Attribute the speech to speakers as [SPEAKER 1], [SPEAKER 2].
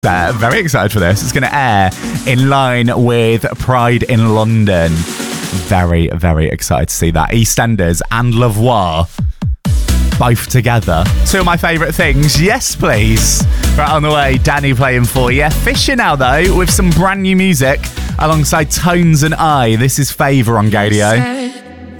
[SPEAKER 1] Very excited for this. It's going to air in line with Pride in London. Very, very excited to see that. EastEnders and Lavoie both together. Two of my favourite things. Yes, please. Right on the way, Danny playing for you. Fisher now, though, with some brand new music alongside Tones and I. This is Favour on Gadio.